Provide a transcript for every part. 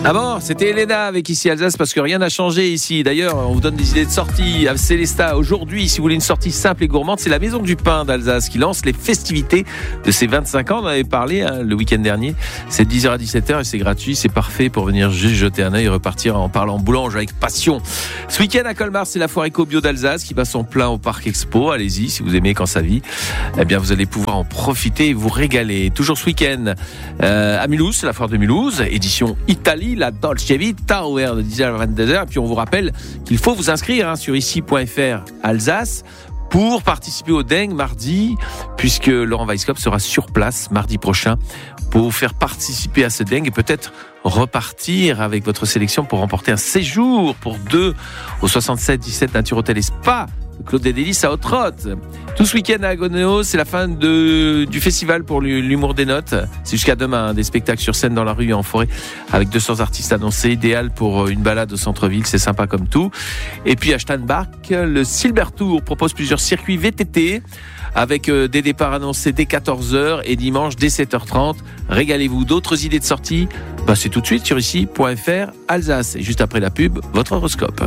Ah bon, c'était Elena avec Ici Alsace parce que rien n'a changé ici. D'ailleurs, on vous donne des idées de sortie à Célestat. Aujourd'hui, si vous voulez une sortie simple et gourmande, c'est la Maison du Pain d'Alsace qui lance les festivités de ses 25 ans. On en avait parlé le week-end dernier. C'est de 10h à 17h et c'est gratuit. C'est parfait pour venir juste jeter un œil et repartir en parlant boulange avec passion. Ce week-end à Colmar, c'est la foire éco-bio d'Alsace qui bat son plein au Parc Expo. Allez-y, si vous aimez quand ça vit. Eh bien, vous allez pouvoir en profiter et vous régaler. Toujours ce week-end à Mulhouse, c'est la foire de Mulhouse, édition Italie. La Dolce Vita, ouvert de 10h à 22h. Et puis on vous rappelle qu'il faut vous inscrire sur ici.fr Alsace pour participer au Dingue mardi, puisque Laurent Weisskopf sera sur place mardi prochain pour vous faire participer à ce Dingue et peut-être repartir avec votre sélection pour remporter un séjour pour 2 au 67-17 Nature Hôtel et Spa Claude des Délices à Haute-Rotte. Tout ce week-end à Agonéo, c'est la fin du festival pour l'humour des notes. C'est jusqu'à demain, des spectacles sur scène dans la rue et en forêt avec 200 artistes annoncés, idéal pour une balade au centre-ville, c'est sympa comme tout. Et puis à Steinbach, le Silber Tour propose plusieurs circuits VTT avec des départs annoncés dès 14h et dimanche dès 7h30. Régalez-vous. D'autres idées de sortie, c'est tout de suite sur ici.fr Alsace. Et juste après la pub, votre horoscope.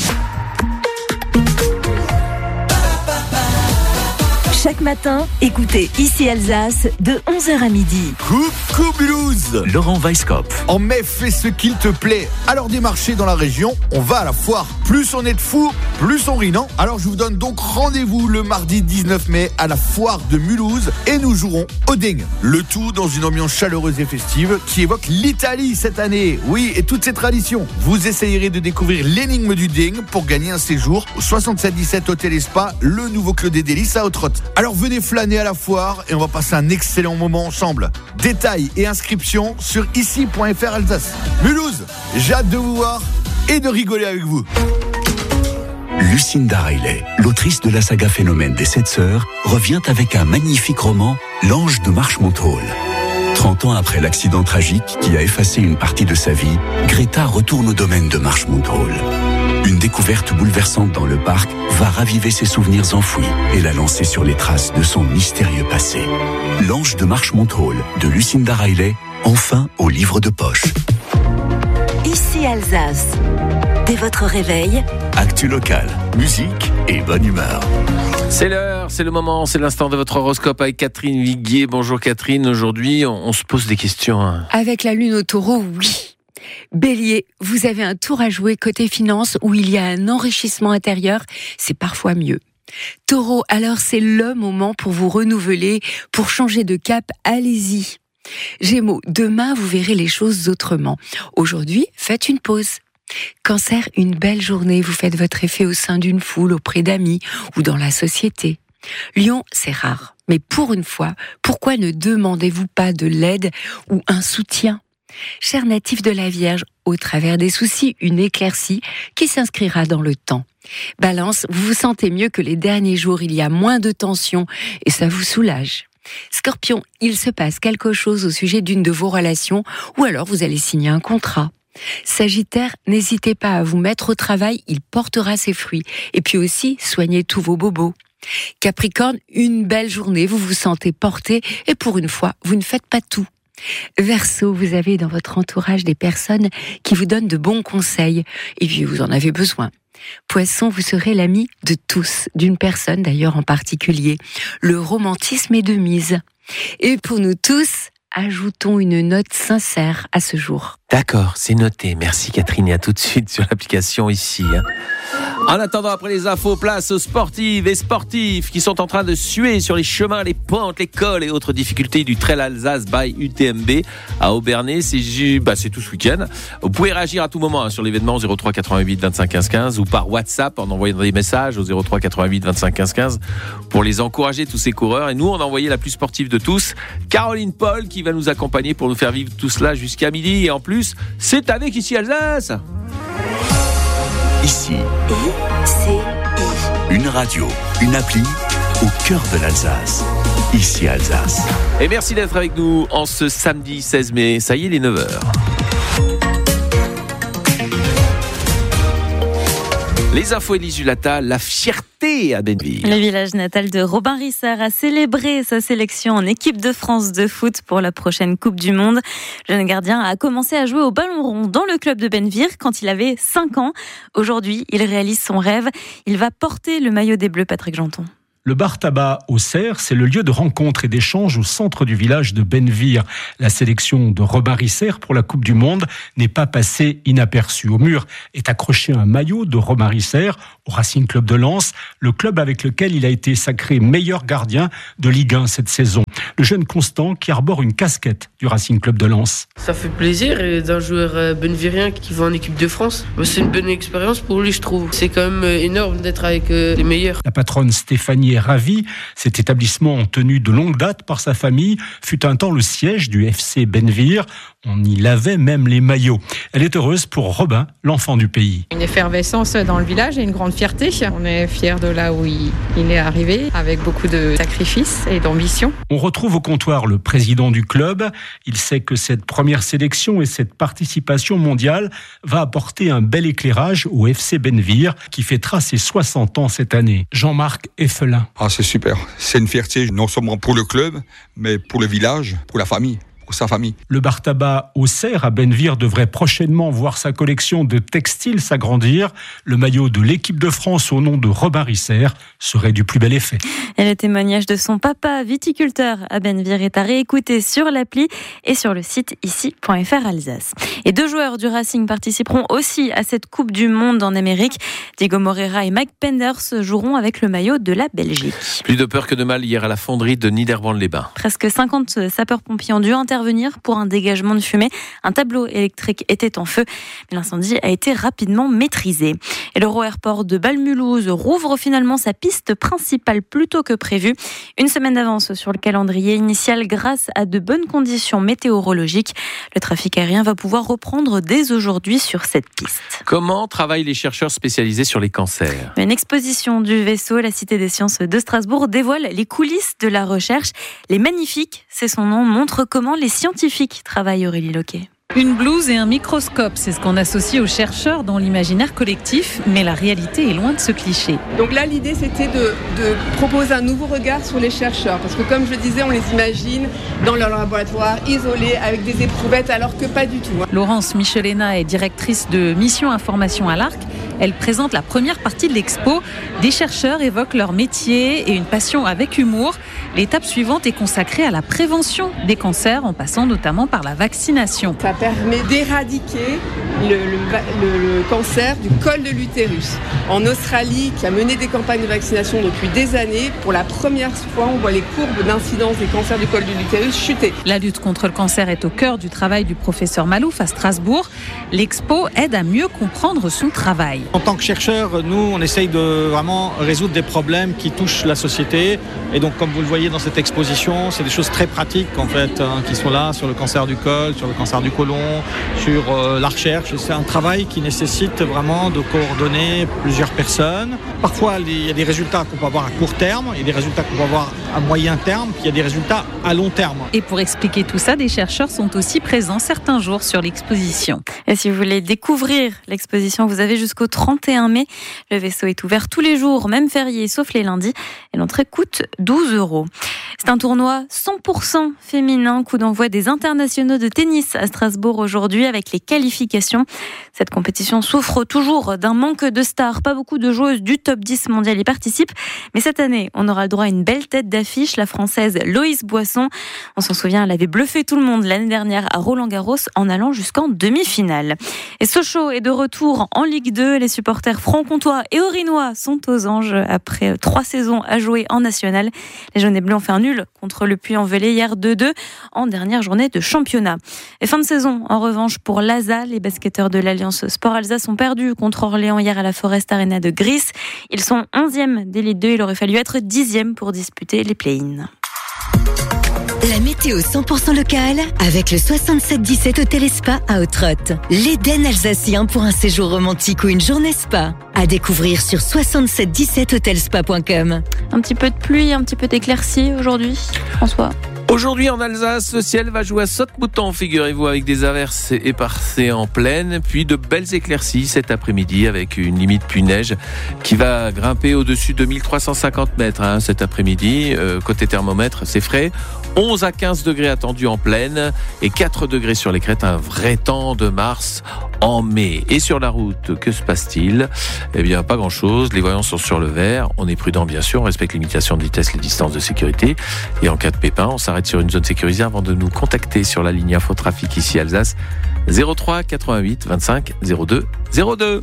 Chaque matin, écoutez Ici Alsace de 11h à midi. Coucou Mulhouse, Laurent Weisskopf. En mai, fais ce qu'il te plaît. Alors des marchés dans la région, on va à la foire. Plus on est de fous, plus on rit, non ? Alors je vous donne donc rendez-vous le mardi 19 mai à la foire de Mulhouse et nous jouerons au Ding. Le tout dans une ambiance chaleureuse et festive qui évoque l'Italie cette année. Oui, et toutes ses traditions. Vous essayerez de découvrir l'énigme du Ding pour gagner un séjour au 67-17 Hôtel et Spa, le nouveau Claude des Délices à Haute-Rotte. Alors venez flâner à la foire et on va passer un excellent moment ensemble. Détails et inscriptions sur ici.fr Alsace. Mulhouse, j'ai hâte de vous voir et de rigoler avec vous. Lucinda Riley, l'autrice de la saga Phénomène des 7 sœurs, revient avec un magnifique roman, L'Ange de Marshmont-Hall. 30 ans après l'accident tragique qui a effacé une partie de sa vie, Greta retourne au domaine de Marshmont-Hall. Une découverte bouleversante dans le parc va raviver ses souvenirs enfouis et la lancer sur les traces de son mystérieux passé. L'Ange de Marshmont-Hall de Lucinda Riley, enfin au livre de poche. Ici Alsace. Dès votre réveil, Actu locale, musique et bonne humeur. C'est l'heure, c'est le moment, c'est l'instant de votre horoscope avec Catherine Viguier. Bonjour Catherine, aujourd'hui on se pose des questions. Avec la lune au taureau, oui. Bélier, vous avez un tour à jouer côté finance où il y a un enrichissement intérieur, c'est parfois mieux. Taureau, alors c'est le moment pour vous renouveler, pour changer de cap, allez-y. Gémeaux, demain vous verrez les choses autrement. Aujourd'hui, faites une pause. Cancer, une belle journée, vous faites votre effet au sein d'une foule, auprès d'amis ou dans la société. Lion, c'est rare, mais pour une fois, pourquoi ne demandez-vous pas de l'aide ou un soutien ? Cher natif de la Vierge, au travers des soucis, une éclaircie qui s'inscrira dans le temps. Balance, vous vous sentez mieux que les derniers jours, il y a moins de tension et ça vous soulage. Scorpion, il se passe quelque chose au sujet d'une de vos relations ou alors vous allez signer un contrat. Sagittaire, n'hésitez pas à vous mettre au travail, il portera ses fruits. Et puis aussi, soignez tous vos bobos. Capricorne, une belle journée, vous vous sentez porté et pour une fois, vous ne faites pas tout. Verseau, vous avez dans votre entourage des personnes qui vous donnent de bons conseils et puis vous en avez besoin. Poisson, vous serez l'ami de tous, d'une personne d'ailleurs en particulier. Le romantisme est de mise. Et pour nous tous, ajoutons une note sincère à ce jour. D'accord, c'est noté. Merci Catherine et à tout de suite sur l'application ici. En attendant, après les infos, place aux sportives et sportifs qui sont en train de suer sur les chemins, les pentes, les cols et autres difficultés du Trail Alsace by UTMB à Aubernais. C'est tout ce week-end. Vous pouvez réagir à tout moment sur l'événement 03 88 25 15 15 ou par WhatsApp en envoyant des messages au 03 88 25 15 15 pour les encourager, tous ces coureurs. Et nous, on a envoyé la plus sportive de tous, Caroline Paul, qui va nous accompagner pour nous faire vivre tout cela jusqu'à midi. Et en plus, c'est avec Ici Alsace. Ici, une radio, une appli au cœur de l'Alsace. Ici Alsace. Et merci d'être avec nous en ce samedi 16 mai. Ça y est, les 9h. Les infos Élise Zulata, la fierté à Benneville. Le village natal de Robin Rissard a célébré sa sélection en équipe de France de foot pour la prochaine Coupe du Monde. Le jeune gardien a commencé à jouer au ballon rond dans le club de Benneville quand il avait 5 ans. Aujourd'hui, il réalise son rêve. Il va porter le maillot des Bleus, Patrick Janton. Le bar tabac au Cerf, c'est le lieu de rencontre et d'échange au centre du village de Benneville. La sélection de Robin Rissard pour la Coupe du Monde n'est pas passée inaperçue. Au mur est accroché un maillot de Robin Rissard au Racing Club de Lens, le club avec lequel il a été sacré meilleur gardien de Ligue 1 cette saison. Le jeune Constant qui arbore une casquette du Racing Club de Lens. Ça fait plaisir d'un joueur bennevillien qui va en équipe de France. C'est une bonne expérience pour lui, je trouve. C'est quand même énorme d'être avec les meilleurs. La patronne Stéphanie est ravie. Cet établissement, tenu de longue date par sa famille, fut un temps le siège du FC Benneville. On y lavait même les maillots. Elle est heureuse pour Robin, l'enfant du pays. Une effervescence dans le village et une grande fierté. On est fiers de là où il est arrivé, avec beaucoup de sacrifices et d'ambition. On retrouve au comptoir le président du club. Il sait que cette première sélection et cette participation mondiale va apporter un bel éclairage au FC Benneville qui fêtera ses 60 ans cette année. Jean-Marc Effelin. C'est super. C'est une fierté non seulement pour le club, mais pour le village, pour la famille. Pour sa famille. Le bar tabac au Cerf à Benneville devrait prochainement voir sa collection de textiles s'agrandir. Le maillot de l'équipe de France au nom de Robin Rissard serait du plus bel effet. Et le témoignage de son papa, viticulteur à Benneville, est à réécouter sur l'appli et sur le site ici.fr Alsace. Et 2 joueurs du Racing participeront aussi à cette Coupe du Monde en Amérique. Diego Moreira et Mike Penders joueront avec le maillot de la Belgique. Plus de peur que de mal hier à la fonderie de Niederbrand-les-Bains. Presque 50 sapeurs-pompiers ont dû intervenir pour un dégagement de fumée. Un tableau électrique était en feu, mais l'incendie a été rapidement maîtrisé. Et l'Euro-Airport de Bâle-Mulhouse rouvre finalement sa piste principale plus tôt que prévu. Une semaine d'avance sur le calendrier initial grâce à de bonnes conditions météorologiques. Le trafic aérien va pouvoir reprendre dès aujourd'hui sur cette piste. Comment travaillent les chercheurs spécialisés sur les cancers ? Une exposition du vaisseau, la Cité des Sciences de Strasbourg, dévoile les coulisses de la recherche. Les Magnifiques, c'est son nom, montre comment les scientifiques travaillent, Aurélie Loquet. Une blouse et un microscope, c'est ce qu'on associe aux chercheurs dans l'imaginaire collectif, mais la réalité est loin de ce cliché. Donc là, l'idée, c'était de proposer un nouveau regard sur les chercheurs, parce que comme je le disais, on les imagine dans leur laboratoire, isolés, avec des éprouvettes, alors que pas du tout. Laurence Michelena est directrice de Mission Information à l'Arc. Elle présente la première partie de l'expo. Des chercheurs évoquent leur métier et une passion avec humour. L'étape suivante est consacrée à la prévention des cancers, en passant notamment par la vaccination. Ça permet d'éradiquer le cancer du col de l'utérus. En Australie, qui a mené des campagnes de vaccination depuis des années, pour la première fois, on voit les courbes d'incidence des cancers du col de l'utérus chuter. La lutte contre le cancer est au cœur du travail du professeur Malouf à Strasbourg. L'expo aide à mieux comprendre son travail. En tant que chercheur, nous, on essaye de vraiment résoudre des problèmes qui touchent la société. Et donc, comme vous le voyez dans cette exposition, c'est des choses très pratiques, en fait, qui sont là sur le cancer du col, sur le cancer du côlon, sur la recherche. Et c'est un travail qui nécessite vraiment de coordonner plusieurs personnes. Parfois, il y a des résultats qu'on peut avoir à court terme, il y a des résultats qu'on peut avoir à moyen terme, puis il y a des résultats à long terme. Et pour expliquer tout ça, des chercheurs sont aussi présents certains jours sur l'exposition. Et si vous voulez découvrir l'exposition, vous avez jusqu'au 31 mai. Le vaisseau est ouvert tous les jours, même fériés, sauf les lundis. Et l'entrée coûte 12 €. C'est un tournoi 100% féminin, coup d'envoi des internationaux de tennis à Strasbourg aujourd'hui avec les qualifications. Cette compétition souffre toujours d'un manque de stars. Pas beaucoup de joueuses du top 10 mondial y participent. Mais cette année, on aura le droit à une belle tête d'affiche, la Française Loïs Boisson. On s'en souvient, elle avait bluffé tout le monde l'année dernière à Roland-Garros en allant jusqu'en demi-finale. Et Sochaux est de retour en Ligue 2. Les supporters franc-comtois et orinois sont aux anges après 3 saisons à jouer en national. Les jaunes et bleus ont fait un nul contre le Puy-en-Velay hier 2-2 en dernière journée de championnat. Et fin de saison, en revanche, pour l'ASA, les basketteurs de l'Alliance Sport Alsace ont perdu contre Orléans hier à la Forest Arena de Gris. Ils sont 11e d'élite 2. Il aurait fallu être 10e pour disputer les play-in. La météo 100% locale avec le 6717 Hôtel et Spa à Autrotte. L'Éden alsacien pour un séjour romantique ou une journée spa. À découvrir sur 6717hotelspa.com. Un petit peu de pluie, un petit peu d'éclaircie aujourd'hui, François. Aujourd'hui en Alsace, le ciel va jouer à saute-mouton, figurez-vous, avec des averses éparses en plaine, puis de belles éclaircies cet après-midi avec une limite pluie-neige qui va grimper au-dessus de 1350 mètres cet après-midi. Côté thermomètre, c'est frais. 11 à 15 degrés attendus en plaine et 4 degrés sur les crêtes, un vrai temps de mars en mai. Et sur la route, que se passe-t-il ? Eh bien, pas grand-chose. Les voyants sont sur le vert. On est prudent, bien sûr. On respecte les limitations de vitesse, les distances de sécurité. Et en cas de pépin, on s'arrête sur une zone sécurisée avant de nous contacter sur la ligne Infotrafic ici Alsace 03 88 25 02 02.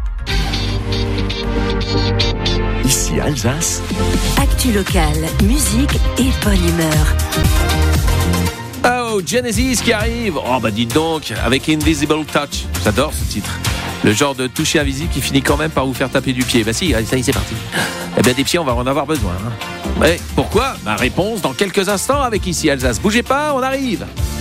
Ici Alsace. Actu locale, musique et bonne humeur. Oh, Genesis qui arrive. Oh bah dites donc, avec Invisible Touch. J'adore ce titre. Le genre de toucher invisible qui finit quand même par vous faire taper du pied. Bah si, allez, ça y est, c'est parti. Eh bien des pieds, on va en avoir besoin. Mais pourquoi ? Réponse dans quelques instants avec Ici Alsace. Bougez pas, on arrive.